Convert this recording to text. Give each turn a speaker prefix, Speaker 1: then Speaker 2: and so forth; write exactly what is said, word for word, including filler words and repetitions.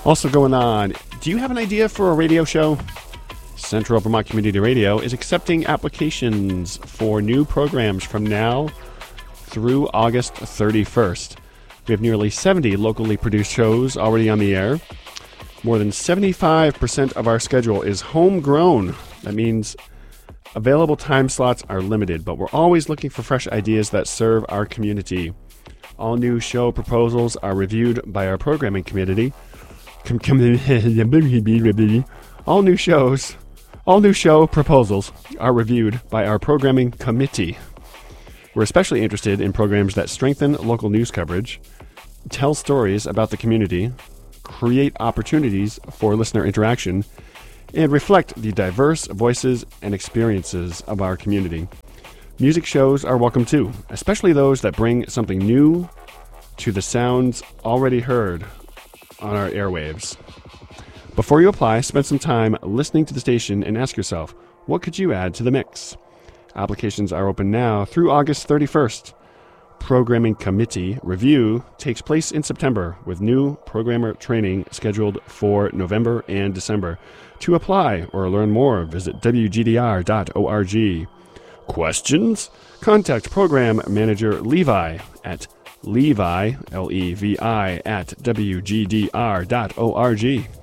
Speaker 1: Also going on, do you have an idea for a radio show? Central Vermont Community Radio is accepting applications for new programs from now through August thirty-first. We have nearly seventy locally produced shows already on the air. More than seventy-five percent of our schedule is homegrown. That means available time slots are limited, but we're always looking for fresh ideas that serve our community. All new show proposals are reviewed by our programming committee. All new shows, all new show proposals are reviewed by our programming committee. We're especially interested in programs that strengthen local news coverage, tell stories about the community, create opportunities for listener interaction, and reflect the diverse voices and experiences of our community. Music shows are welcome too, especially those that bring something new to the sounds already heard on our airwaves. Before you apply, spend some time listening to the station and ask yourself, what could you add to the mix? Applications are open now through August thirty-first. Programming Committee review takes place in September with new programmer training scheduled for November and December. To apply or learn more, visit w g d r dot org. Questions? Contact Program Manager Levi at Levi, L E V I, at w g d r dot org.